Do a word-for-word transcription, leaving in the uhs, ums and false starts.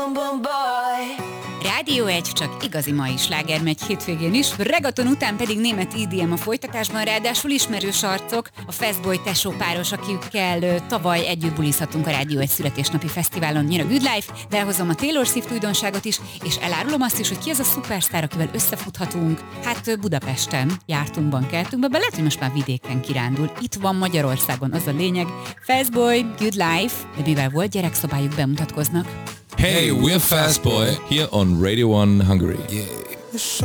boom boom boy. Rádió egy, csak igazi mai sláger megy hétvégén is, regaton után pedig német í dé em a folytatásban, ráadásul ismerős arcok, a Fastboy tesó páros, akikkel tavaly együtt bulizhatunk a Rádió egy születésnapi fesztiválon, jön a Good Life, de elhozom a Taylor Swift újdonságot is, és elárulom azt is, hogy ki az a szupersztár, akivel összefuthatunk. Hát Budapesten jártunkban, keltünkben, de lehet, hogy most már vidéken kirándul. Itt van Magyarországon, az a lényeg. Fastboy, Good Life, de mivel volt gyerekszobájuk, bemutatkoznak. Hey, we're Fastboy here on Radio One Hungary. Yeah.